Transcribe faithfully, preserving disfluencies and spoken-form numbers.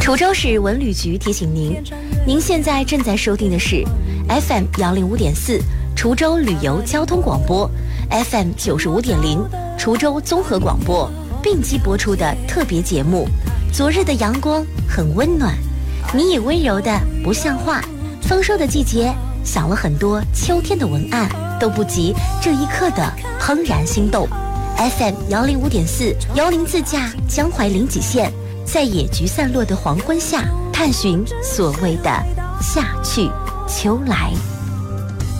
滁州市文旅局提醒您，您现在正在收听的是 F M 幺零五点四滁州旅游交通广播 ，F M 九十五点零滁州综合广播并机播出的特别节目。昨日的阳光很温暖，你也温柔的不像话。丰收的季节，想了很多秋天的文案，都不及这一刻的怦然心动。F M 幺零五点四，由您自驾江淮临济县。在野菊散落的黄昏下，探寻所谓的夏去秋来。